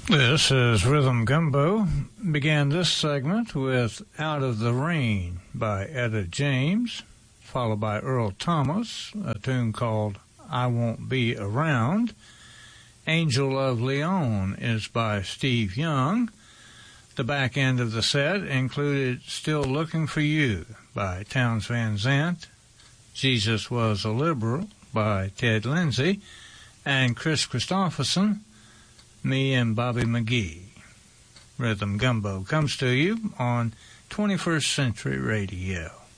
This is Rhythm Gumbo. Began this segment with Out of the Rain by Etta James, followed by Earl Thomas, a tune called I Won't Be Around. Angel of Leon is by Steve Young. The back end of the set included Still Looking for You by Townes Van Zandt, Jesus Was a Liberal by Ted Lindsay, and Chris Christopherson, Me and Bobby McGee. Rhythm Gumbo comes to you on 21st Century Radio.